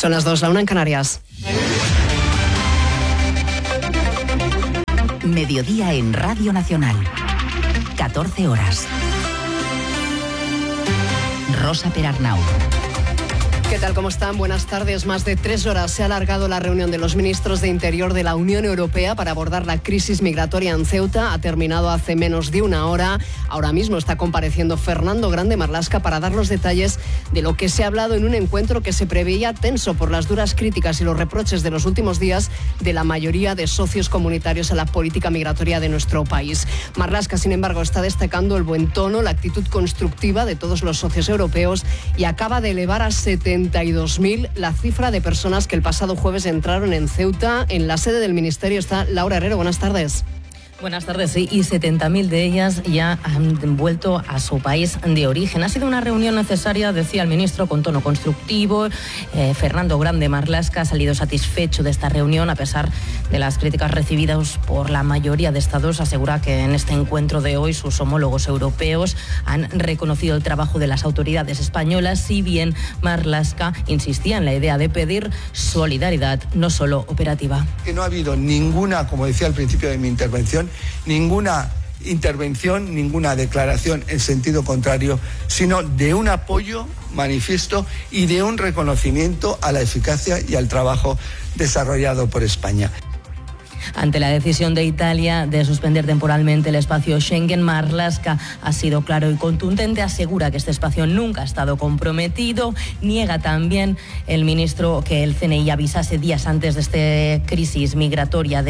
Son las 2, la 1 en Canarias. Mediodía en Radio Nacional. 14 horas. Rosa Perarnau. ¿Qué tal? ¿Cómo están? Buenas tardes. Más de 3 horas se ha alargado la reunión de los ministros de Interior de la Unión Europea para abordar la crisis migratoria en Ceuta. Ha terminado hace menos de una hora. Ahora mismo está compareciendo Fernando Grande Marlaska para dar los detalles de lo que se ha hablado en un encuentro que se preveía tenso por las duras críticas y los reproches de los últimos días de la mayoría de socios comunitarios a la política migratoria de nuestro país. Marlaska, sin embargo, está destacando el buen tono, la actitud constructiva de todos los socios europeos y acaba de elevar a 72.000 la cifra de personas que el pasado jueves entraron en Ceuta. En la sede del Ministerio está Laura Herrero. Buenas tardes. Buenas tardes, sí, y 70.000 de ellas ya han vuelto a su país de origen. Ha sido una reunión necesaria, decía el ministro, con tono constructivo. Fernando Grande Marlaska ha salido satisfecho de esta reunión, a pesar de las críticas recibidas por la mayoría de estados. Asegura que en este encuentro de hoy sus homólogos europeos han reconocido el trabajo de las autoridades españolas, si bien Marlaska insistía en la idea de pedir solidaridad, no solo operativa. Que no ha habido ninguna, como decía al principio de mi intervención, ninguna intervención, ninguna declaración en sentido contrario, sino de un apoyo manifiesto y de un reconocimiento a la eficacia y al trabajo desarrollado por España. Ante la decisión de Italia de suspender temporalmente el espacio Schengen, Marlaska ha sido claro y contundente. Asegura que este espacio nunca ha estado comprometido. Niega también el ministro que el CNI avisase días antes de esta crisis migratoria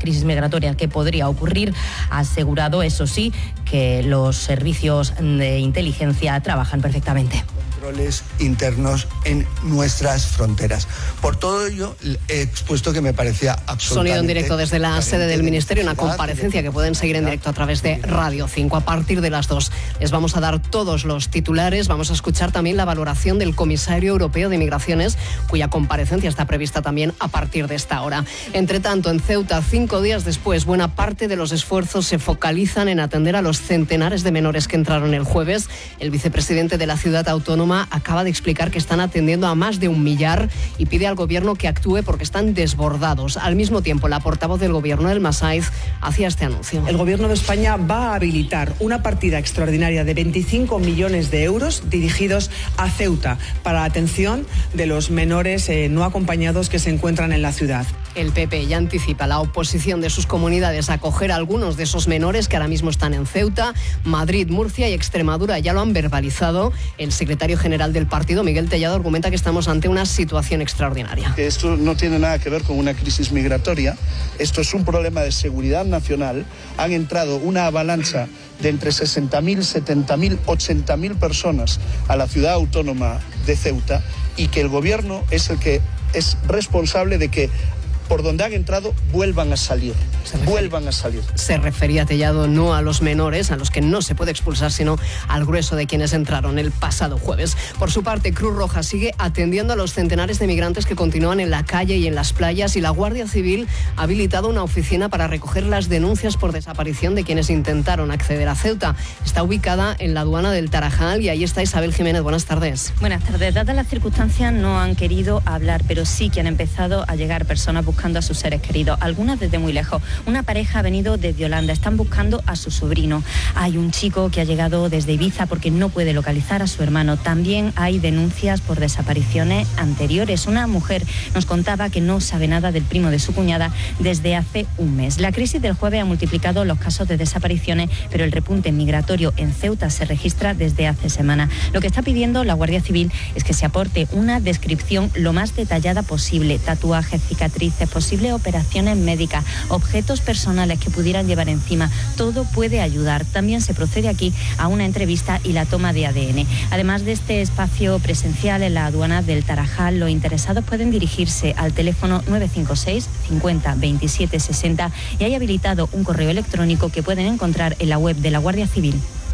que podría ocurrir. Ha asegurado, eso sí, que los servicios de inteligencia trabajan perfectamente. Controles internos en nuestras fronteras. Por todo ello, he expuesto que me parecía absolutamente... Sonido en directo desde la sede del Ministerio, una comparecencia que pueden seguir en directo a través de Radio 5. A partir de las 2 les vamos a dar todos los titulares. Vamos a escuchar también la valoración del comisario europeo de Migraciones, cuya comparecencia está prevista también a partir de esta hora. Entre tanto, en Ceuta, 5 días después, buena parte de los esfuerzos se focalizan en atender a los centenares de menores que entraron el jueves. El vicepresidente de la ciudad autónoma acaba de explicar que están atendiendo a más de 1 millar y pide al gobierno que actúe porque están desbordados. Al mismo tiempo, la portavoz del gobierno, El Masaiz, hacía este anuncio. El gobierno de España va a habilitar una partida extraordinaria de 25 millones de euros dirigidos a Ceuta para la atención de los menores no acompañados que se encuentran en la ciudad. El PP ya anticipa la oposición de sus comunidades a acoger a algunos de esos menores que ahora mismo están en Ceuta. Madrid, Murcia y Extremadura ya lo han verbalizado. El secretario general del partido, Miguel Tellado, argumenta que estamos ante una situación extraordinaria. Esto no tiene nada que ver con una crisis migratoria, esto es un problema de seguridad nacional. Han entrado una avalancha de entre 60.000, 70.000, 80.000 personas a la ciudad autónoma de Ceuta y que el gobierno es el que es responsable de que por donde han entrado vuelvan a salir. Se refería Tellado no a los menores, a los que no se puede expulsar, sino al grueso de quienes entraron el pasado jueves. Por su parte, Cruz Roja sigue atendiendo a los centenares de migrantes que continúan en la calle y en las playas, y la Guardia Civil ha habilitado una oficina para recoger las denuncias por desaparición de quienes intentaron acceder a Ceuta. Está ubicada en la aduana del Tarajal y ahí está Isabel Jiménez. Buenas tardes. Buenas tardes. Dadas las circunstancias, no han querido hablar, pero sí que han empezado a llegar personas buscando a sus seres queridos, algunas desde muy lejos. Una pareja ha venido desde Holanda, están buscando a su sobrino. Hay un chico que ha llegado desde Ibiza porque no puede localizar a su hermano. También hay denuncias por desapariciones anteriores. Una mujer nos contaba que no sabe nada del primo de su cuñada desde hace un mes. La crisis del jueves ha multiplicado los casos de desapariciones, pero el repunte migratorio en Ceuta se registra desde hace semanas. Lo que está pidiendo la Guardia Civil es que se aporte una descripción lo más detallada posible: tatuajes, cicatrices, posibles operaciones médicas, objetos personales que pudieran llevar encima. Todo puede ayudar. También se procede aquí a una entrevista y la toma de ADN. Además de este espacio presencial en la aduana del Tarajal, los interesados pueden dirigirse al teléfono 956 50 27 60 y hay habilitado un correo electrónico que pueden encontrar en la web de la Guardia Civil.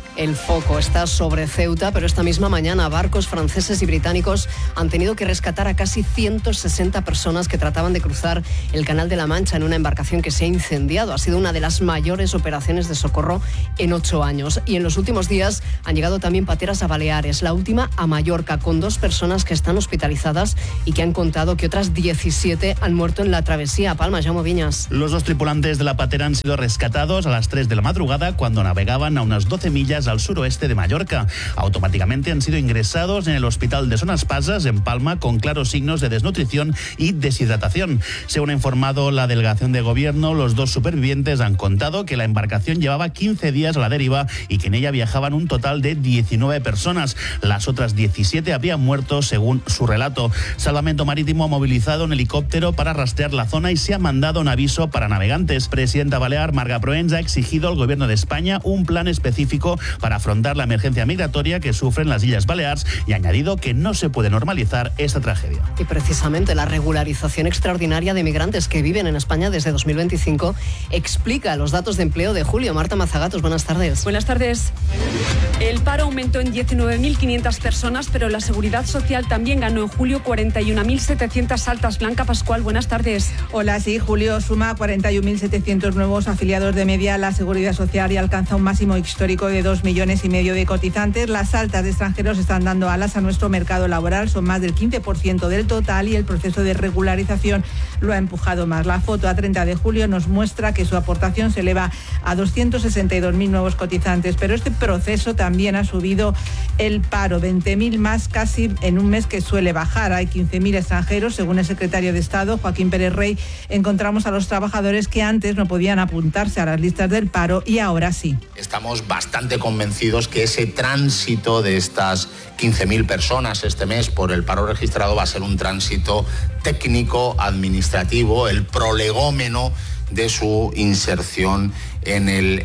El foco está sobre Ceuta, pero esta misma mañana barcos franceses y británicos han tenido que rescatar a casi 160 personas que trataban de cruzar el Canal de la Mancha en una embarcación que se ha incendiado. Ha sido una de las mayores operaciones de socorro en 8 años. Y en los últimos días han llegado también pateras a Baleares, la última a Mallorca, con 2 personas que están hospitalizadas y que han contado que otras 17 han muerto en la travesía. Palma, Jaume Viñas. Los 2 tripulantes de la patera han sido rescatados a las 3 de la madrugada cuando navegaban a unas 12 millas al suroeste de Mallorca. Automáticamente han sido ingresados en el hospital de Son Espasas, en Palma, con claros signos de desnutrición y deshidratación. Según ha informado la delegación de gobierno, los 2 supervivientes han contado que la embarcación llevaba 15 días a la deriva y que en ella viajaban un total de 19 personas. Las otras 17 habrían muerto, según su relato. Salvamento Marítimo ha movilizado un helicóptero para rastrear la zona y se ha mandado un aviso para navegantes. Presidenta balear Marga Proens ha exigido al gobierno de España un plan específico para afrontar la emergencia migratoria que sufren las Islas Baleares y ha añadido que no se puede normalizar esta tragedia. Y precisamente la regularización extraordinaria de migrantes que viven en España desde 2025 explica los datos de empleo de julio. Marta Mazagatos, buenas tardes. Buenas tardes. El paro aumentó en 19.500 personas, pero la Seguridad Social también ganó en julio 41.700 altas. Blanca Pascual, buenas tardes. Hola, sí, julio suma 41.700 nuevos afiliados de media a la Seguridad Social y alcanza un máximo histórico de 2,5 millones de cotizantes. Las altas de extranjeros están dando alas a nuestro mercado laboral, son más del 15% del total y el proceso de regularización lo ha empujado más. La foto a 30 de julio nos muestra que su aportación se eleva a 262.000 nuevos cotizantes, pero este proceso también ha subido el paro, 20.000 más casi en un mes que suele bajar. Hay 15.000 extranjeros, según el secretario de Estado, Joaquín Pérez Rey. Encontramos a los trabajadores que antes no podían apuntarse a las listas del paro y ahora sí. Estamos bastante convencidos que ese tránsito de estas 15.000 personas este mes por el paro registrado va a ser un tránsito técnico, administrativo, el prolegómeno de su inserción en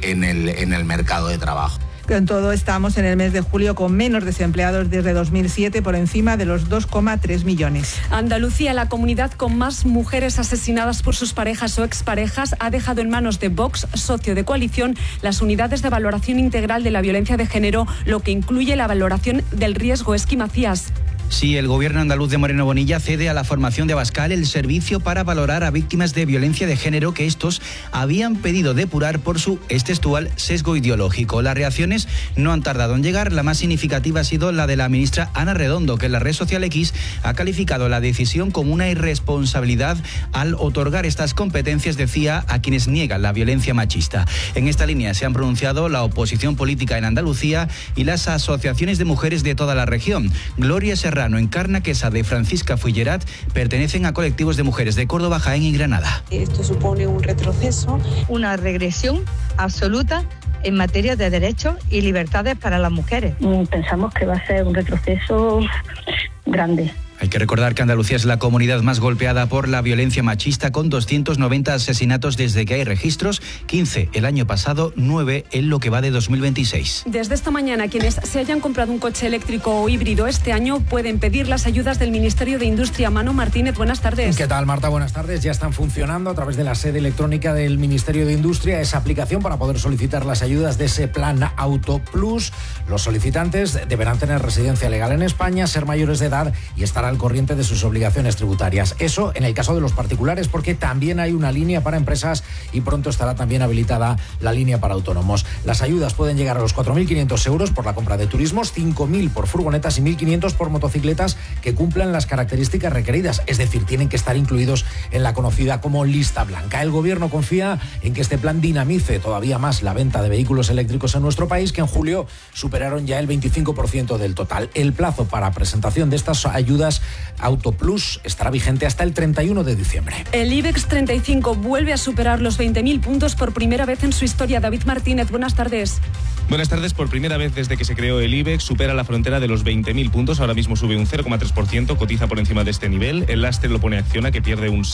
el mercado de trabajo. Con todo, estamos en el mes de julio con menos desempleados desde 2007, por encima de los 2,3 millones. Andalucía, la comunidad con más mujeres asesinadas por sus parejas o exparejas, ha dejado en manos de Vox, socio de coalición, las unidades de valoración integral de la violencia de género, lo que incluye la valoración del riesgo. Esqui Macías. Sí, el gobierno andaluz de Moreno Bonilla cede a la formación de Abascal el servicio para valorar a víctimas de violencia de género que estos habían pedido depurar por su, es textual, sesgo ideológico. Las reacciones no han tardado en llegar. La más significativa ha sido la de la ministra Ana Redondo, que en la red social X ha calificado la decisión como una irresponsabilidad al otorgar estas competencias, decía, a quienes niegan la violencia machista. En esta línea se han pronunciado la oposición política en Andalucía y las asociaciones de mujeres de toda la región. Gloria Serrano, Encarna Quesada y Francisca Fullerat pertenecen a colectivos de mujeres de Córdoba, Jaén y Granada. Esto supone un retroceso, una regresión absoluta en materia de derechos y libertades para las mujeres. Pensamos que va a ser un retroceso grande. Hay que recordar que Andalucía es la comunidad más golpeada por la violencia machista, con 290 asesinatos desde que hay registros, 15 el año pasado, 9 en lo que va de 2026. Desde esta mañana, quienes se hayan comprado un coche eléctrico o híbrido este año pueden pedir las ayudas del Ministerio de Industria. Manu Martínez, buenas tardes. ¿Qué tal, Marta? Buenas tardes. Ya están funcionando a través de la sede electrónica del Ministerio de Industria esa aplicación para poder solicitar las ayudas de ese plan Auto Plus. Los solicitantes deberán tener residencia legal en España, ser mayores de edad y estar al corriente de sus obligaciones tributarias. Eso en el caso de los particulares, porque también hay una línea para empresas y pronto estará también habilitada la línea para autónomos. Las ayudas pueden llegar a los 4.500 euros por la compra de turismos, 5.000 por furgonetas y 1.500 por motocicletas que cumplan las características requeridas. Es decir, tienen que estar incluidos en la conocida como lista blanca. El gobierno confía en que este plan dinamice todavía más la venta de vehículos eléctricos en nuestro país, que en julio superaron ya el 25% del total. El plazo para presentación de estas ayudas Auto Plus estará vigente hasta el 31 de diciembre. El IBEX 35 vuelve a superar los 20.000 puntos por primera vez en su historia. David Martínez, buenas tardes. Buenas tardes. Por primera vez desde que se creó el IBEX supera la frontera de los 20.000 puntos. Ahora mismo sube un 0,3%, cotiza por encima de este nivel. El lastre lo pone Acciona, que pierde un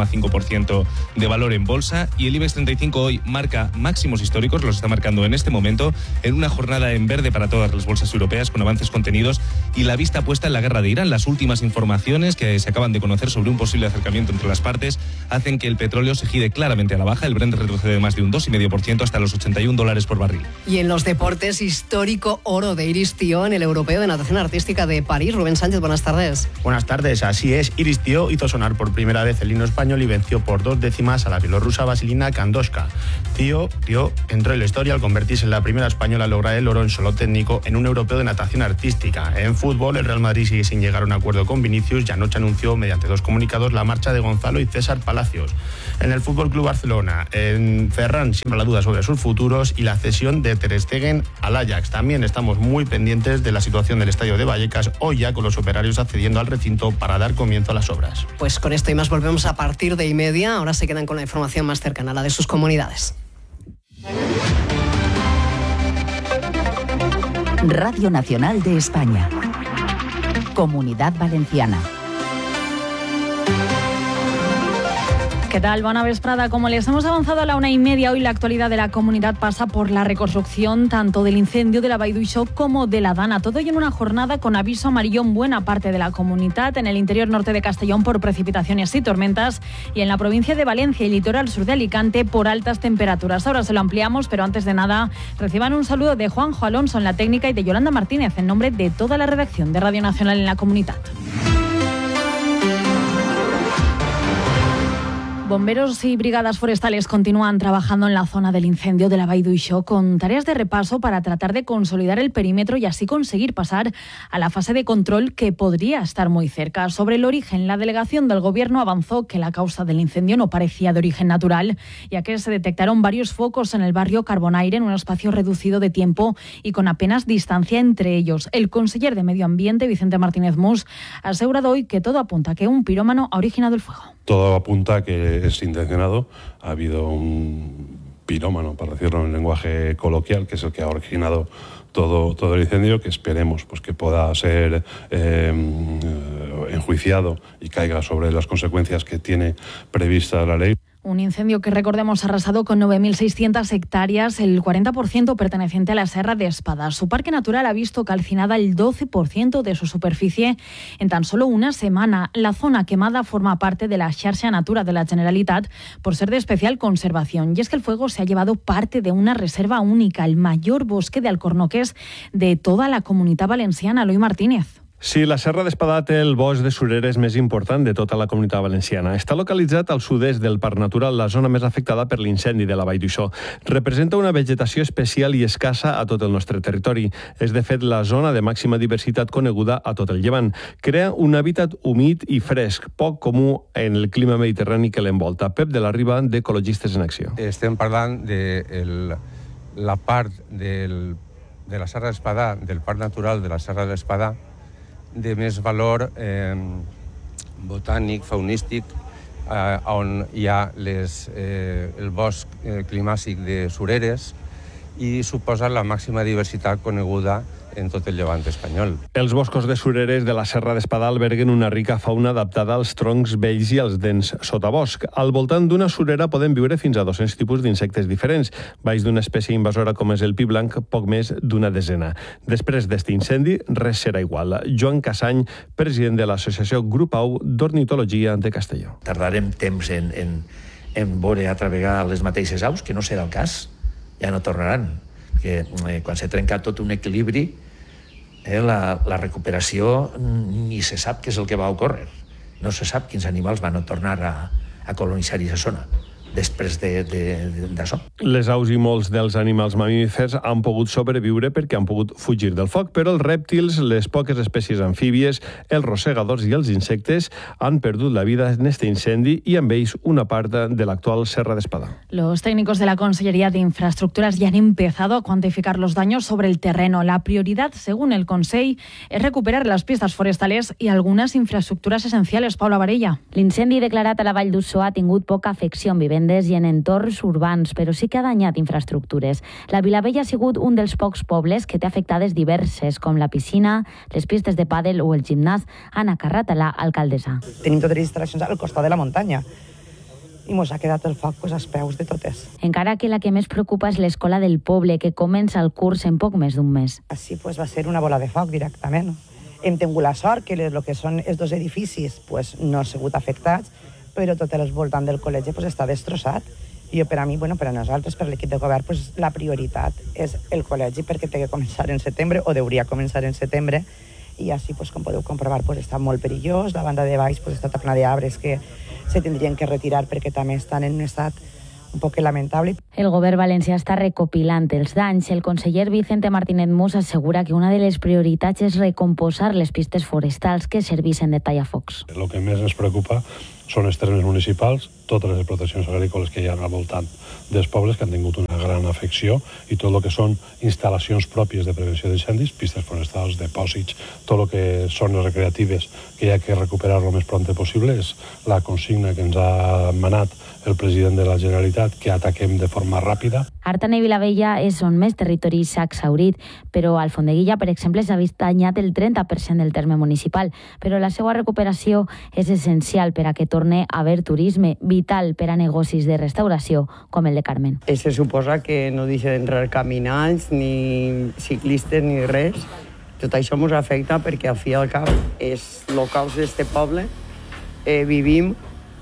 6,5% de valor en bolsa. Y el IBEX 35 hoy marca máximos históricos, los está marcando en este momento, en una jornada en verde para todas las bolsas europeas, con avances contenidos y la vista puesta en la guerra de Irán. Las últimas informaciones que se acaban de conocer sobre un posible acercamiento entre las partes hacen que el petróleo se gire claramente a la baja. El Brent retrocede más de un 2,5% hasta los $81 por barril. Y en los los deportes, histórico oro de Iris Tió en el Europeo de Natación Artística de París. Rubén Sánchez, buenas tardes. Buenas tardes, así es. Iris Tió hizo sonar por primera vez el himno español y venció por 2 décimas a la bielorrusa Vasilina Kandoshka. Tió entró en la historia al convertirse en la primera española a lograr el oro en solo técnico en un Europeo de Natación Artística. En fútbol, el Real Madrid sigue sin llegar a un acuerdo con Vinicius y anoche anunció mediante 2 comunicados la marcha de Gonzalo y César Palacios. En el FC Barcelona, en Ferran siembra la duda sobre sus futuros y la cesión de Ter Stegen al Ajax. También estamos muy pendientes de la situación del estadio de Vallecas, hoy ya con los operarios accediendo al recinto para dar comienzo a las obras. Pues con esto y más volvemos a partir de 1:30. Ahora se quedan con la información más cercana, la de sus comunidades. Radio Nacional de España. Comunidad Valenciana. ¿Qué tal? Bona vesprada. Como les hemos avanzado a la 1:30, hoy la actualidad de la comunidad pasa por la reconstrucción tanto del incendio de la Vall d'Uixó como de la Dana. Todo ello en una jornada con aviso amarillo en buena parte de la comunidad, en el interior norte de Castellón por precipitaciones y tormentas y en la provincia de Valencia y litoral sur de Alicante por altas temperaturas. Ahora se lo ampliamos, pero antes de nada reciban un saludo de Juanjo Alonso en la técnica y de Yolanda Martínez en nombre de toda la redacción de Radio Nacional en la comunidad. Bomberos y brigadas forestales continúan trabajando en la zona del incendio de la Vall d'Uixó con tareas de repaso para tratar de consolidar el perímetro y así conseguir pasar a la fase de control que podría estar muy cerca. Sobre el origen, la delegación del Gobierno avanzó que la causa del incendio no parecía de origen natural, ya que se detectaron varios focos en el barrio Carbonaire en un espacio reducido de tiempo y con apenas distancia entre ellos. El conseller de Medio Ambiente, Vicente Martínez Mus, ha asegurado hoy que todo apunta a que un pirómano ha originado el fuego. Todo apunta a que es intencionado. Ha habido un pirómano, para decirlo en lenguaje coloquial, que es el que ha originado todo el incendio, que esperemos pues que pueda ser enjuiciado y caiga sobre las consecuencias que tiene prevista la ley. Un incendio que, recordemos, ha arrasado con 9.600 hectáreas, el 40% perteneciente a la Serra de Espada. Su parque natural ha visto calcinada el 12% de su superficie en tan solo una semana. La zona quemada forma parte de la Xarxa Natura de la Generalitat por ser de especial conservación. Y es que el fuego se ha llevado parte de una reserva única, el mayor bosque de alcornoques de toda la Comunitat Valenciana. Eloi Martínez. Sí, la Serra d'Espadà té el bosc de sureres més important de tota la Comunitat Valenciana. Està localitzat al sud-est del Parc Natural, la zona més afectada per l'incendi de la Vall d'Uixó. Representa una vegetació especial i escassa a tot el nostre territori. És, de fet, la zona de màxima diversitat coneguda a tot el Llevant. Crea un hàbitat humit i fresc, poc comú en el clima mediterrani que l'envolta. Pep de la Riba, d'Ecologistes en Acció. Estem parlant de la part de la Serra d'Espadà, del Parc Natural de la Serra d'Espadà, de més valor botànic, faunístic, on hi ha el bosc climàtic de sureres i suposa la màxima diversitat coneguda en tot el Llevant espanyol. Els boscos de sureres de la Serra d'Espadà alberguen una rica fauna adaptada als troncs vells i als dens sotabosc. Al voltant d'una surera poden viure fins a 200 tipus d'insectes diferents. Baix d'una espècie invasora com és el pi blanc, poc més d'una desena. Després d'este incendi, res serà igual. Joan Casany, president de l'associació Grup Au d'Ornitologia de Castelló. Tardarem temps en veure altra vegada les mateixes aus, que no serà el cas, ja no tornaran. Que quan se trenca tot un equilibri, la recuperació ni se sap què és el que va ocórrer. No se sap quins animals van a tornar a colonitzar aquesta zona després d'això. Les aus i molts dels animals mamífers han pogut sobreviure perquè han pogut fugir del foc, però els rèptils, les poques espècies amfíbies, els rosegadors i els insectes han perdut la vida en este incendi i amb ells una part de l'actual Serra d'Espadà. Los técnicos de la Consellería de Infraestructuras ya han empezado a cuantificar los daños sobre el terreno. La prioridad, según el Consell, es recuperar las pistas forestales y algunas infraestructuras esenciales. Paula Varella. L'incendi declarat a la Vall d'Uixó ha tingut poca afecció en vivendes i en entorns urbans, però sí que ha danyat infraestructures. La Vilavella ha sigut un dels pocs pobles que té afectades diverses, com la piscina, les pistes de pàdel o el gimnàs. Anna Carratala, alcaldessa. Tenim totes les instal·lacions al costat de la muntanya i mos ha quedat el foc als peus de totes. Encara que la que més preocupa és l'escola del poble, que comença el curs en poc més d'un mes. Així va ser una bola de foc directament. Hem tingut la sort que el que són els dos edificis no han sigut afectats, però tot el voltant del col·legi està destrossat I per a mi, per a nosaltres, per l'equip de govern, la prioritat és el col·legi perquè té que començar en setembre, o hauria començar en setembre, i així, com podeu comprovar, està molt perillós. La banda de baix està plena d'arbres que se tindrien que retirar perquè també estan en un estat un poc lamentable. El govern valencià està recopilant els danys. El conseller Vicente Martínez Mus assegura que una de les prioritats és recomposar les pistes forestals que serveixen de tallafocs. El que més ens preocupa són els termes municipals, totes les explotacions agrícoles que hi ha al voltant dels pobles que han tingut una gran afecció, i tot el que són instal·lacions pròpies de prevenció d'incendis, pistes forestals, depòsits, tot el que són les recreatives que hi ha que recuperar el més pront possible. És la consigna que ens ha manat el president de la Generalitat, que ataquem de forma ràpida. Artana i Vilavella és on més territori s'ha exhaurit, però al Fondeguilla, per exemple, s'ha vist danyat el 30% del terme municipal, però la seva recuperació és essencial per a que torni a haver turisme, vital per a negocis de restauració com el de Carmen. Se suposa que no deixa d'entrar caminants, ni ciclistes, ni res. Tot això ens afecta perquè al fi i al cap els locals d'este poble vivim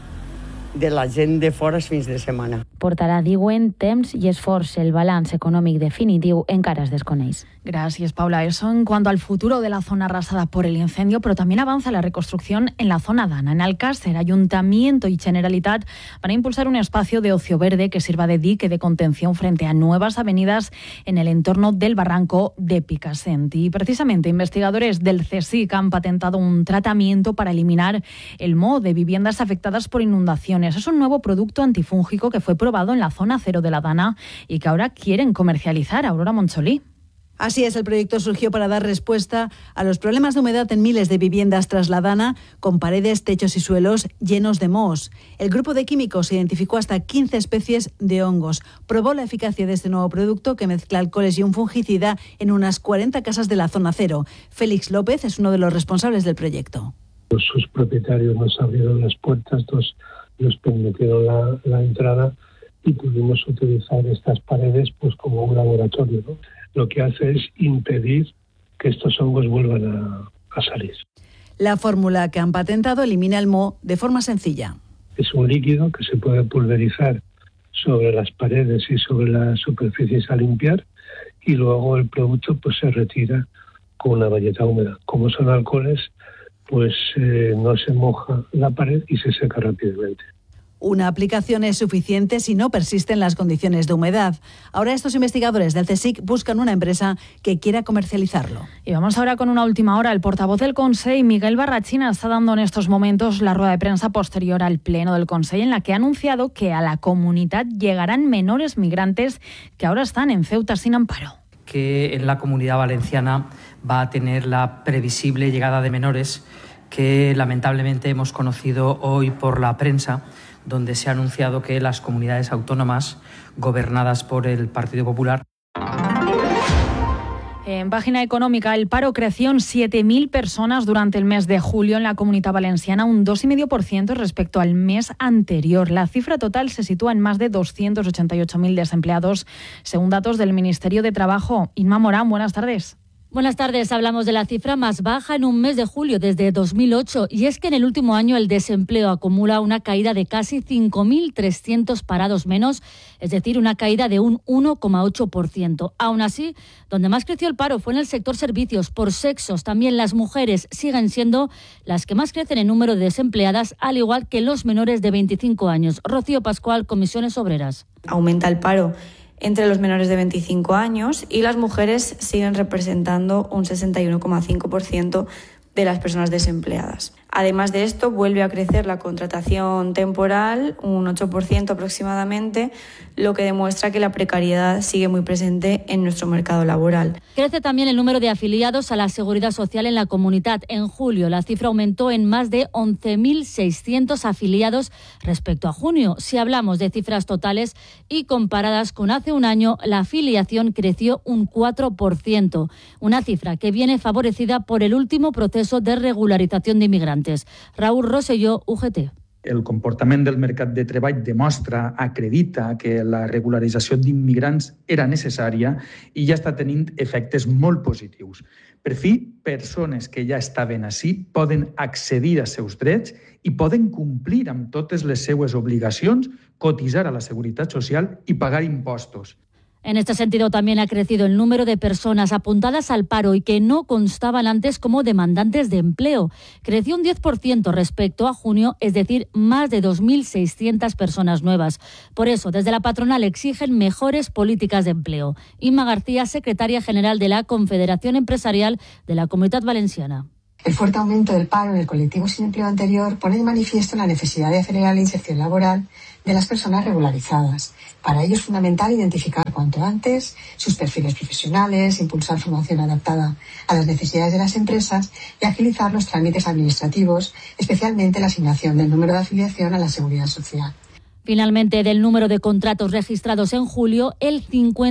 de la gent de fora fins de setmana. Portarà, diuen, temps i esforç. El balanç econòmic definitiu encara es desconeix. Gracias, Paula. Eso en cuanto al futuro de la zona arrasada por el incendio, pero también avanza la reconstrucción en la zona Dana. En Alcácer, Ayuntamiento y Generalitat van a impulsar un espacio de ocio verde que sirva de dique de contención frente a nuevas avenidas en el entorno del barranco de Picassent. Y precisamente investigadores del CSIC han patentado un tratamiento para eliminar el moho de viviendas afectadas por inundaciones. Es un nuevo producto antifúngico que fue probado en la zona cero de la Dana y que ahora quieren comercializar. Aurora Moncholí. Así es, el proyecto surgió para dar respuesta a los problemas de humedad en miles de viviendas tras la Dana, con paredes, techos y suelos llenos de mohos. El grupo de químicos identificó hasta 15 especies de hongos. Probó la eficacia de este nuevo producto que mezcla alcoholes y un fungicida en unas 40 casas de la zona cero. Félix López es uno de los responsables del proyecto. Sus propietarios nos abrieron las puertas, nos permitieron la entrada y pudimos utilizar estas paredes como un laboratorio, ¿no? Lo que hace es impedir que estos hongos vuelvan a salir. La fórmula que han patentado elimina el moho de forma sencilla. Es un líquido que se puede pulverizar sobre las paredes y sobre las superficies a limpiar, y luego el producto se retira con una bayeta húmeda. Como son alcoholes, no se moja la pared y se seca rápidamente. Una aplicación es suficiente si no persisten las condiciones de humedad. Ahora estos investigadores del CSIC buscan una empresa que quiera comercializarlo. Y vamos ahora con una última hora. El portavoz del Consell, Miguel Barrachina, está dando en estos momentos la rueda de prensa posterior al pleno del Consell, en la que ha anunciado que a la comunidad llegarán menores migrantes que ahora están en Ceuta sin amparo. Que en la Comunidad Valenciana va a tener la previsible llegada de menores que lamentablemente hemos conocido hoy por la prensa, donde se ha anunciado que las comunidades autónomas gobernadas por el Partido Popular. En página económica, el paro creció en 7.000 personas durante el mes de julio en la Comunidad Valenciana, un 2,5% respecto al mes anterior. La cifra total se sitúa en más de 288.000 desempleados, según datos del Ministerio de Trabajo. Inma Morán, buenas tardes. Buenas tardes. Hablamos de la cifra más baja en un mes de julio desde 2008, y es que en el último año el desempleo acumula una caída de casi 5.300 parados menos, es decir, una caída de un 1,8%. Aún así, donde más creció el paro fue en el sector servicios. Por sexos, también las mujeres siguen siendo las que más crecen en número de desempleadas, al igual que los menores de 25 años. Rocío Pascual, Comisiones Obreras. Aumenta el paro entre los menores de 25 años y las mujeres siguen representando un 61,5% de las personas desempleadas. Además de esto, vuelve a crecer la contratación temporal, un 8% aproximadamente, lo que demuestra que la precariedad sigue muy presente en nuestro mercado laboral. Crece también el número de afiliados a la Seguridad Social en la comunidad. En julio, la cifra aumentó en más de 11.600 afiliados respecto a junio. Si hablamos de cifras totales y comparadas con hace un año, la afiliación creció un 4%, una cifra que viene favorecida por el último proceso de regularización de inmigrantes. Raúl Rosselló, UGT. El comportament del mercat de treball acredita que la regularització d'immigrants era necessària i ja està tenint efectes molt positius. Per fi, persones que ja estaven ací poden accedir als seus drets i poden complir amb totes les seues obligacions, cotitzar a la Seguretat Social i pagar impostos. En este sentido, también ha crecido el número de personas apuntadas al paro y que no constaban antes como demandantes de empleo. Creció un 10% respecto a junio, es decir, más de 2.600 personas nuevas. Por eso, desde la patronal exigen mejores políticas de empleo. Inma García, secretaria general de la Confederación Empresarial de la Comunitat Valenciana. El fuerte aumento del paro en el colectivo sin empleo anterior pone de manifiesto la necesidad de acelerar la inserción laboral de las personas regularizadas. Para ello es fundamental identificar cuanto antes sus perfiles profesionales, impulsar formación adaptada a las necesidades de las empresas y agilizar los trámites administrativos, especialmente la asignación del número de afiliación a la Seguridad Social. Finalmente, del número de contratos registrados en julio, el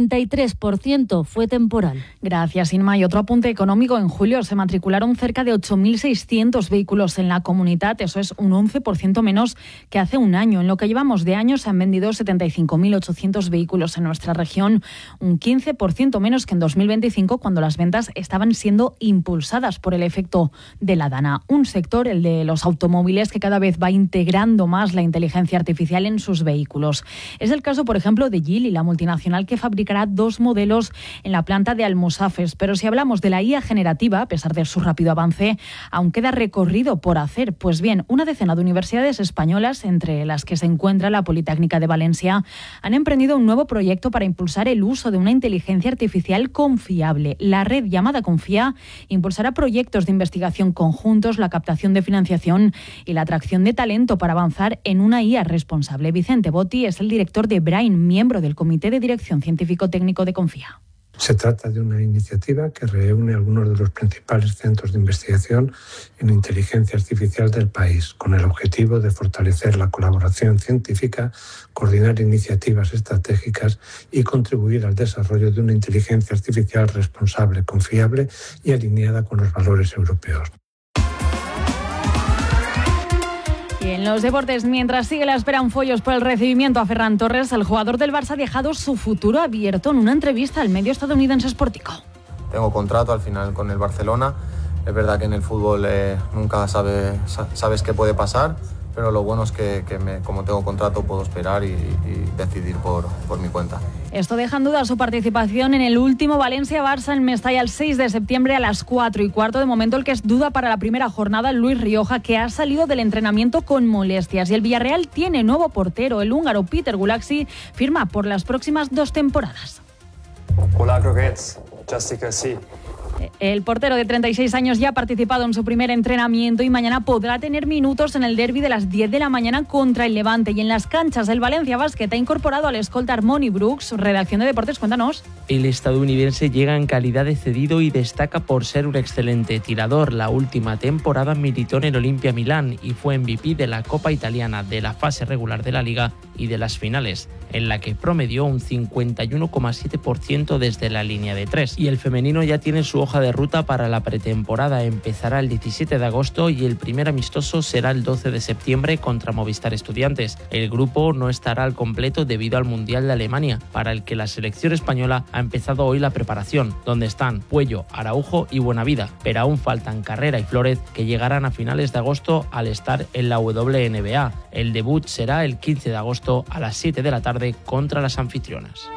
53% fue temporal. Gracias, Inma. Y otro apunte económico. En julio se matricularon cerca de 8.600 vehículos en la comunidad. Eso es un 11% menos que hace un año. En lo que llevamos de año se han vendido 75.800 vehículos en nuestra región, un 15% menos que en 2025, cuando las ventas estaban siendo impulsadas por el efecto de la DANA. Un sector, el de los automóviles, que cada vez va integrando más la inteligencia artificial en sus vehículos. Es el caso, por ejemplo, de Geely, la multinacional que fabricará 2 modelos en la planta de Almusafes. Pero si hablamos de la IA generativa, a pesar de su rápido avance, aún queda recorrido por hacer. Pues bien, una decena de universidades españolas, entre las que se encuentra la Politécnica de Valencia, han emprendido un nuevo proyecto para impulsar el uso de una inteligencia artificial confiable. La red llamada Confía impulsará proyectos de investigación conjuntos, la captación de financiación y la atracción de talento para avanzar en una IA responsable. Vicente Botti es el director de Brain, miembro del Comité de Dirección Científico-Técnico de Confía. Se trata de una iniciativa que reúne algunos de los principales centros de investigación en inteligencia artificial del país, con el objetivo de fortalecer la colaboración científica, coordinar iniciativas estratégicas y contribuir al desarrollo de una inteligencia artificial responsable, confiable y alineada con los valores europeos. Y en los deportes, mientras sigue la espera en follos por el recibimiento a Ferran Torres, el jugador del Barça ha dejado su futuro abierto en una entrevista al medio estadounidense Sportico. Tengo contrato al final con el Barcelona. Es verdad que en el fútbol nunca sabes qué puede pasar, pero lo bueno es que como tengo contrato puedo esperar y decidir por mi cuenta. Esto deja en duda su participación en el último Valencia-Barça en Mestalla el 6 de septiembre a las 4:15. De momento el que es duda para la primera jornada, Luis Rioja, que ha salido del entrenamiento con molestias. Y el Villarreal tiene nuevo portero. El húngaro Peter Gulaxi firma por las próximas 2 temporadas. Hola, croquets. Jessica, sí. El portero de 36 años ya ha participado en su primer entrenamiento y mañana podrá tener minutos en el derbi de las 10 de la mañana contra el Levante. Y en las canchas, el Valencia Basket ha incorporado al escolta Armoni Brooks. Redacción de Deportes, cuéntanos. El estadounidense llega en calidad de cedido y destaca por ser un excelente tirador. La última temporada militó en el Olimpia Milán y fue MVP de la Copa Italiana, de la fase regular de la Liga y de las finales, en la que promedió un 51,7% desde la línea de 3. Y el femenino ya tiene su hoja de ruta para la pretemporada. Empezará el 17 de agosto y el primer amistoso será el 12 de septiembre contra Movistar Estudiantes. El grupo no estará al completo debido al Mundial de Alemania, para el que la selección española ha empezado hoy la preparación, donde están Puello, Araujo y Buenavida, pero aún faltan Carrera y Flórez, que llegarán a finales de agosto al estar en la WNBA. El debut será el 15 de agosto a las 7 de la tarde contra las anfitrionas.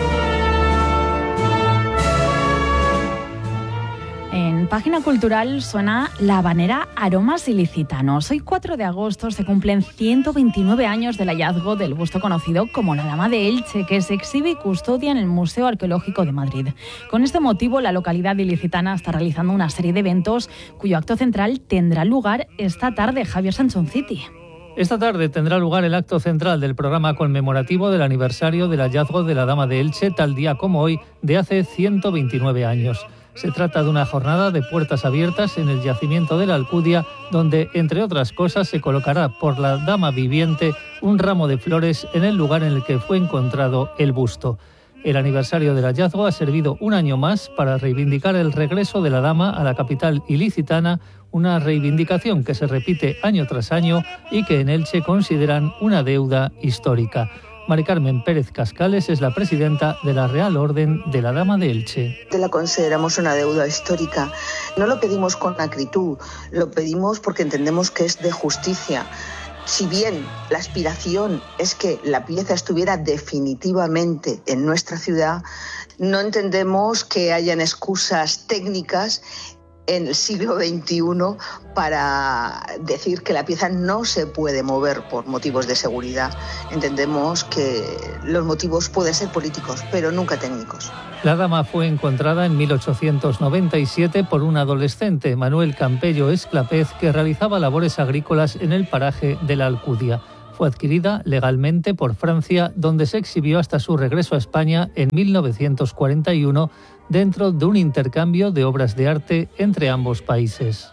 En Página Cultural suena la habanera Aromas Ilicitanos. Hoy 4 de agosto se cumplen 129 años del hallazgo del busto conocido como la Dama de Elche, que se exhibe y custodia en el Museo Arqueológico de Madrid. Con este motivo, la localidad ilicitana está realizando una serie de eventos cuyo acto central tendrá lugar esta tarde. Javier Sanchonciti. Esta tarde tendrá lugar el acto central del programa conmemorativo del aniversario del hallazgo de la Dama de Elche, tal día como hoy, de hace 129 años. Se trata de una jornada de puertas abiertas en el yacimiento de la Alcudia, donde, entre otras cosas, se colocará por la dama viviente un ramo de flores en el lugar en el que fue encontrado el busto. El aniversario del hallazgo ha servido un año más para reivindicar el regreso de la dama a la capital ilicitana, una reivindicación que se repite año tras año y que en Elche consideran una deuda histórica. Mari Carmen Pérez Cascales es la presidenta de la Real Orden de la Dama de Elche. La consideramos una deuda histórica. No lo pedimos con acritud, lo pedimos porque entendemos que es de justicia. Si bien la aspiración es que la pieza estuviera definitivamente en nuestra ciudad, no entendemos que hayan excusas técnicas en el siglo XXI para decir que la pieza no se puede mover por motivos de seguridad. Entendemos que los motivos pueden ser políticos, pero nunca técnicos. La dama fue encontrada en 1897 por un adolescente, Manuel Campello Esclapez, que realizaba labores agrícolas en el paraje de la Alcudia. Fue adquirida legalmente por Francia, donde se exhibió hasta su regreso a España en 1941, dentro de un intercambio de obras de arte entre ambos países.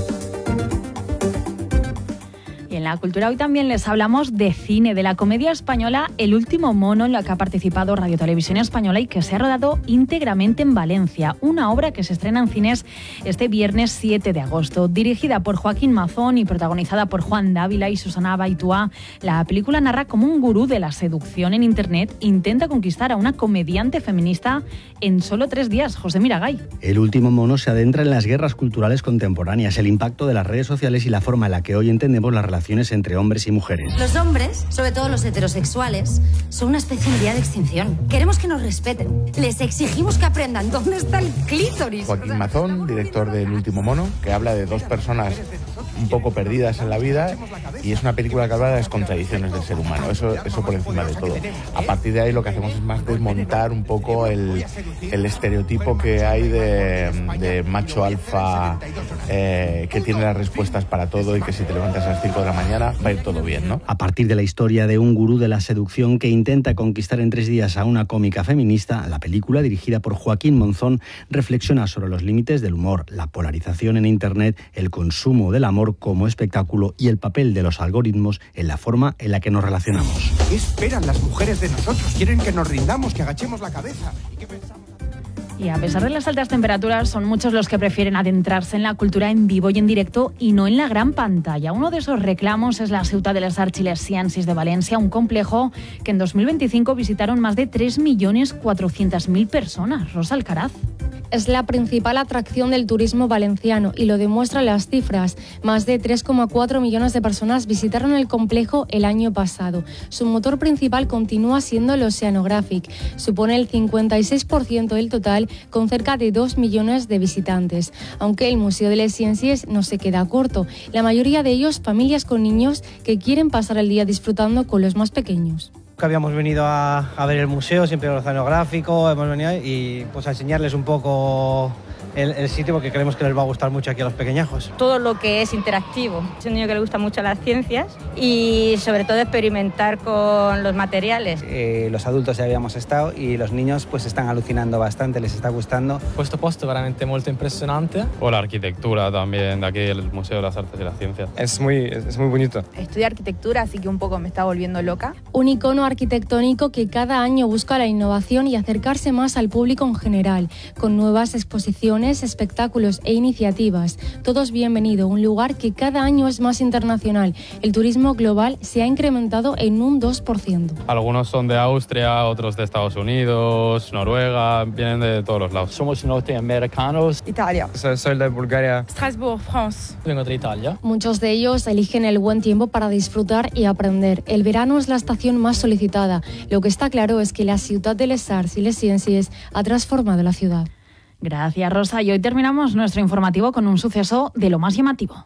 Y en la cultura hoy también les hablamos de cine, de la comedia española El último mono, en la que ha participado Radio Televisión Española y que se ha rodado íntegramente en Valencia, una obra que se estrena en cines este viernes 7 de agosto. Dirigida por Joaquín Mazón y protagonizada por Juan Dávila y Susana Baituá, la película narra cómo un gurú de la seducción en Internet intenta conquistar a una comediante feminista en solo 3 días. José Miragay. El último mono se adentra en las guerras culturales contemporáneas, el impacto de las redes sociales y la forma en la que hoy entendemos las relaciones entre hombres y mujeres. Los hombres, sobre todo los heterosexuales, son una especie en vía de extinción. Queremos que nos respeten. Les exigimos que aprendan dónde está el clítoris. Joaquín Mazón, director del Último mono, que habla de 2 personas un poco perdidas en la vida, y es una película que habla de las contradicciones del ser humano, eso por encima de todo. A partir de ahí lo que hacemos es más desmontar un poco el estereotipo que hay de macho alfa que tiene las respuestas para todo y que si te levantas a las 5 de la mañana va a ir todo bien, ¿no? A partir de la historia de un gurú de la seducción que intenta conquistar en 3 días a una cómica feminista, la película, dirigida por Joaquín Monzón, reflexiona sobre los límites del humor, la polarización en Internet, el consumo del amor como espectáculo y el papel de los algoritmos en la forma en la que nos relacionamos. ¿Qué esperan las mujeres de nosotros? Quieren que nos rindamos, que agachemos la cabeza. Y a pesar de las altas temperaturas, son muchos los que prefieren adentrarse en la cultura en vivo y en directo y no en la gran pantalla. Uno de esos reclamos es la Ciutat de les Arts i les Ciències de Valencia, un complejo que en 2025 visitaron más de 3.400.000 personas. Rosa Alcaraz. Es la principal atracción del turismo valenciano y lo demuestran las cifras. Más de 3,4 millones de personas visitaron el complejo el año pasado. Su motor principal continúa siendo el Oceanographic. Supone el 56% del total, con cerca de 2 millones de visitantes. Aunque el Museo de les Ciències no se queda corto. La mayoría de ellos familias con niños que quieren pasar el día disfrutando con los más pequeños. Que habíamos venido a ver el museo, siempre el oceanográfico, hemos venido y pues a enseñarles un poco el sitio porque creemos que les va a gustar mucho aquí a los pequeñajos. Todo lo que es interactivo. Es un niño que le gusta mucho las ciencias y sobre todo experimentar con los materiales. Los adultos ya habíamos estado y los niños pues están alucinando bastante, les está gustando. Questo posto è veramente molto impresionante. O la arquitectura también de aquí, el Museo de las Artes y las Ciencias. Es muy bonito. Estudié arquitectura, así que un poco me está volviendo loca. Un icono arquitectónico que cada año busca la innovación y acercarse más al público en general, con nuevas exposiciones, espectáculos e iniciativas. Todos bienvenido, un lugar que cada año es más internacional. El turismo global se ha incrementado en un 2%. Algunos son de Austria, otros de Estados Unidos, Noruega, vienen de todos los lados. Somos norteamericanos. Italia. Soy de Bulgaria. Strasbourg, France. Vengo de Italia. Muchos de ellos eligen el buen tiempo para disfrutar y aprender. El verano es la estación más solicitada. Lo que está claro es que la Ciutat de les Arts i les Ciències ha transformado la ciudad. Gracias, Rosa. Y hoy terminamos nuestro informativo con un suceso de lo más llamativo.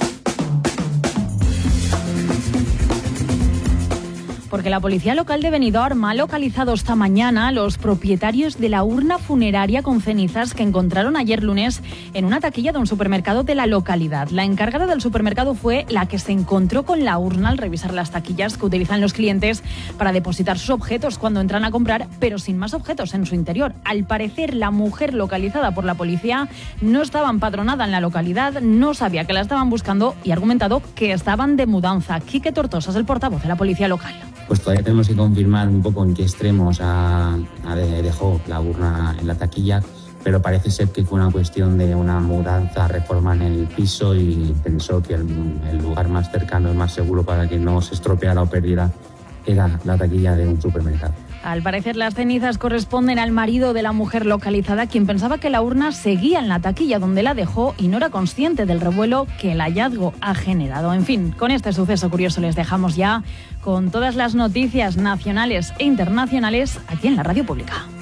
Porque la policía local de Benidorm ha localizado esta mañana a los propietarios de la urna funeraria con cenizas que encontraron ayer lunes en una taquilla de un supermercado de la localidad. La encargada del supermercado fue la que se encontró con la urna al revisar las taquillas que utilizan los clientes para depositar sus objetos cuando entran a comprar, pero sin más objetos en su interior. Al parecer, la mujer localizada por la policía no estaba empadronada en la localidad, no sabía que la estaban buscando y ha argumentado que estaban de mudanza. Quique Tortosa es el portavoz de la policía local. Pues todavía tenemos que confirmar un poco en qué extremos dejó la urna en la taquilla, pero parece ser que fue una cuestión de una mudanza, reforma en el piso y pensó que el lugar más cercano y más seguro para que no se estropeara o perdiera era la taquilla de un supermercado. Al parecer, las cenizas corresponden al marido de la mujer localizada, quien pensaba que la urna seguía en la taquilla donde la dejó y no era consciente del revuelo que el hallazgo ha generado. En fin, con este suceso curioso les dejamos ya con todas las noticias nacionales e internacionales aquí en la Radio Pública.